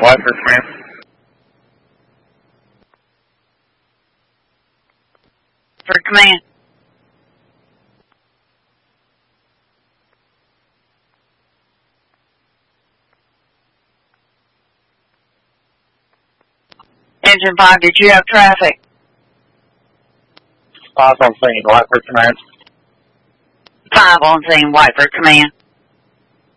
Whiteford Command. For command. Engine 5, did you have traffic? 5 on scene, Whiteford Command. 5 on scene, Whiteford Command.